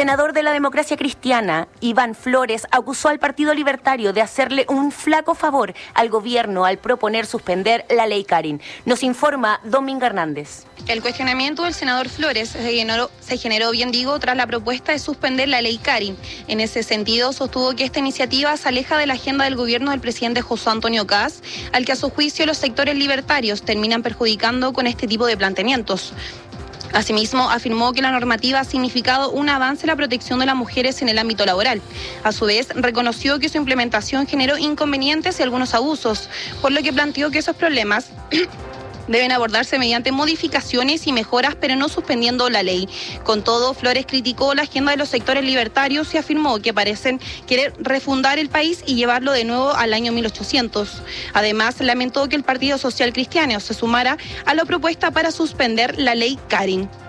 senador de la Democracia Cristiana, Iván Flores, acusó al Partido Libertario de hacerle un flaco favor al gobierno al proponer suspender la ley Karin. Nos informa Dominga Hernández. El cuestionamiento del senador Flores se generó, tras la propuesta de suspender la ley Karin. En ese sentido, sostuvo que esta iniciativa se aleja de la agenda del gobierno del presidente José Antonio Kast, al que a su juicio los sectores libertarios terminan perjudicando con este tipo de planteamientos. Asimismo, afirmó que la normativa ha significado un avance en la protección de las mujeres en el ámbito laboral. A su vez, reconoció que su implementación generó inconvenientes y algunos abusos, por lo que planteó que esos problemas deben abordarse mediante modificaciones y mejoras, pero no suspendiendo la ley. Con todo, Flores criticó la agenda de los sectores libertarios y afirmó que parecen querer refundar el país y llevarlo de nuevo al año 1800. Además, lamentó que el Partido Social Cristiano se sumara a la propuesta para suspender la ley Karin.